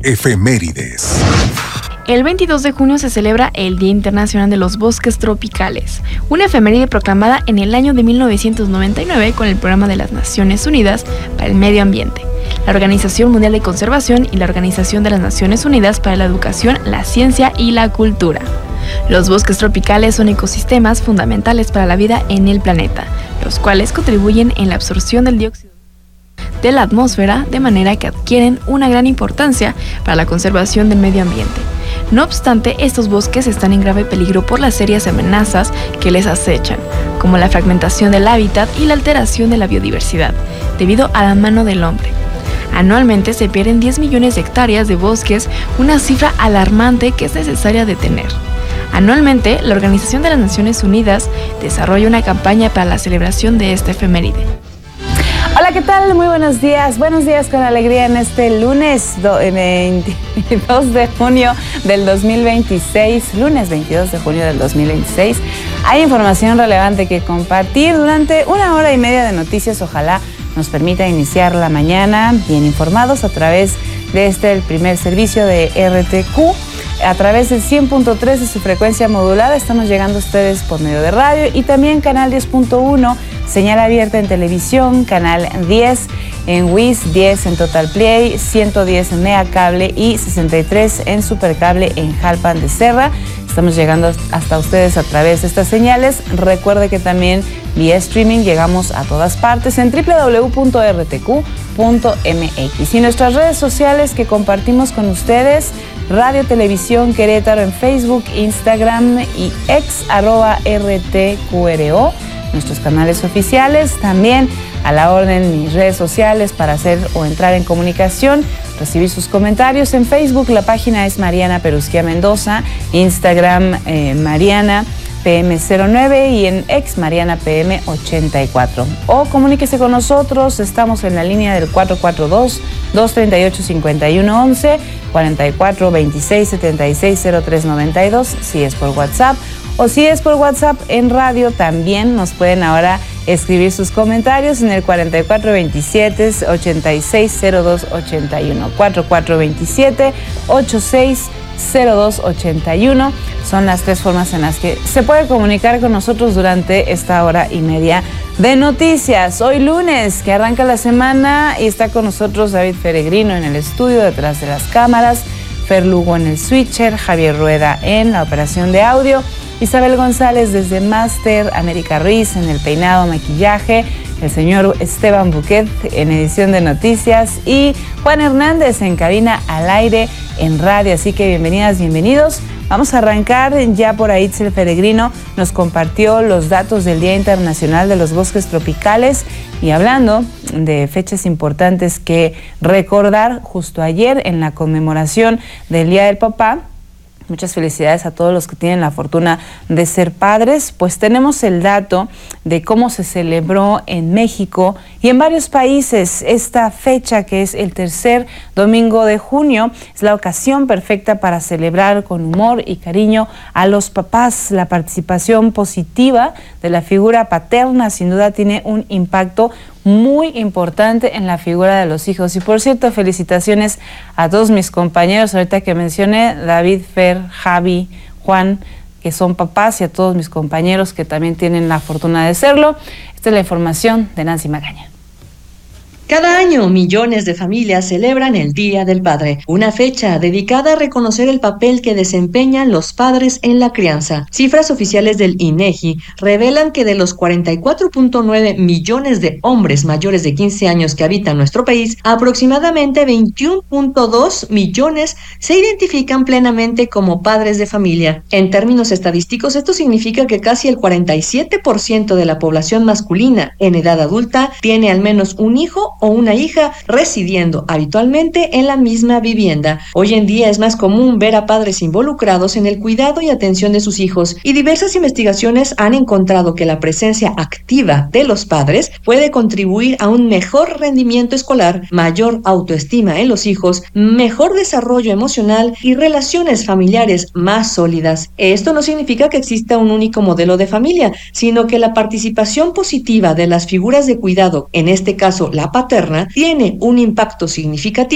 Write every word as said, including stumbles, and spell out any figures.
Efemérides. El veintidós de junio se celebra el Día Internacional de los Bosques Tropicales, una efeméride proclamada en el año de mil novecientos noventa y nueve con el Programa de las Naciones Unidas para el Medio Ambiente, la Organización Mundial de Conservación y la Organización de las Naciones Unidas para la Educación, la Ciencia y la Cultura. Los bosques tropicales son ecosistemas fundamentales para la vida en el planeta, los cuales contribuyen en la absorción del dióxido de la atmósfera, de manera que adquieren una gran importancia para la conservación del medio ambiente. No obstante, estos bosques están en grave peligro por las serias amenazas que les acechan, como la fragmentación del hábitat y la alteración de la biodiversidad, debido a la mano del hombre. Anualmente se pierden diez millones de hectáreas de bosques, una cifra alarmante que es necesaria detener. Anualmente, la Organización de las Naciones Unidas desarrolla una campaña para la celebración de esta efeméride. Hola, ¿qué tal? Muy buenos días. Buenos días con alegría en este lunes veintidós de junio del dos mil veintiséis. Lunes veintidós de junio del dos mil veintiséis. Hay información relevante que compartir durante una hora y media de noticias. Ojalá nos permita iniciar la mañana bien informados a través de este, el primer servicio de R T Q. A través del cien punto tres de su frecuencia modulada estamos llegando a ustedes por medio de radio y también canal diez punto uno, señal abierta en televisión, canal diez en Wiz, diez en Total Play, ciento diez en Mega Cable y sesenta y tres en Supercable en Jalpan de Serra. Estamos llegando hasta ustedes a través de estas señales. Recuerde que también vía streaming llegamos a todas partes en doble u doble u doble u punto r t q punto m x y nuestras redes sociales que compartimos con ustedes: Radio Televisión Querétaro en Facebook, Instagram y ex arroba R T Q R O. Nuestros canales oficiales también a la orden, mis redes sociales para hacer o entrar en comunicación, recibir sus comentarios. En Facebook la página es Mariana Perusquía Mendoza, Instagram eh, Mariana P M cero nueve y en ex Mariana P M ochenta y cuatro. O comuníquese con nosotros, estamos en la línea del cuatro cuatro dos, dos tres ocho, cinco uno once, cuatro cuatro veintiséis, setenta y seis, cero tres noventa y dos, si es por WhatsApp. O si es por WhatsApp en radio, también nos pueden ahora escribir sus comentarios en el cuatro cuatro veintisiete, ochenta y seis, cero dos ochenta y uno. cuatro cuatro veintisiete, ochenta y seis, cero dos ochenta y uno. Son las tres formas en las que se puede comunicar con nosotros durante esta hora y media de noticias. Hoy lunes, que arranca la semana, y está con nosotros David Peregrino en el estudio, detrás de las cámaras, Fer Lugo en el switcher, Javier Rueda en la operación de audio, Isabel González desde Máster, América Ruiz en el peinado, maquillaje, el señor Esteban Buquet en edición de noticias y Juan Hernández en cabina al aire en radio. Así que bienvenidas, bienvenidos. Vamos a arrancar ya por ahí. Itzel Peregrino nos compartió los datos del Día Internacional de los Bosques Tropicales y hablando de fechas importantes que recordar, justo ayer en la conmemoración del Día del Papá. Muchas felicidades a todos los que tienen la fortuna de ser padres, pues tenemos el dato de cómo se celebró en México y en varios países esta fecha, que es el tercer domingo de junio. Es la ocasión perfecta para celebrar con humor y cariño a los papás. La participación positiva de la figura paterna sin duda tiene un impacto muy importante en la figura de los hijos. Y por cierto, felicitaciones a todos mis compañeros, ahorita que mencioné, David, Fer, Javi, Juan, que son papás, y a todos mis compañeros que también tienen la fortuna de serlo. Esta es la información de Nancy Magaña. Cada año, millones de familias celebran el Día del Padre, una fecha dedicada a reconocer el papel que desempeñan los padres en la crianza. Cifras oficiales del INEGI revelan que de los cuarenta y cuatro punto nueve millones de hombres mayores de quince años que habitan nuestro país, aproximadamente veintiuno punto dos millones se identifican plenamente como padres de familia. En términos estadísticos, esto significa que casi el cuarenta y siete por ciento de la población masculina en edad adulta tiene al menos un hijo o una hija residiendo habitualmente en la misma vivienda. Hoy en día es más común ver a padres involucrados en el cuidado y atención de sus hijos, y diversas investigaciones han encontrado que la presencia activa de los padres puede contribuir a un mejor rendimiento escolar, mayor autoestima en los hijos, mejor desarrollo emocional y relaciones familiares más sólidas. Esto no significa que exista un único modelo de familia, sino que la participación positiva de las figuras de cuidado, en este caso la paterna, tiene un impacto significativo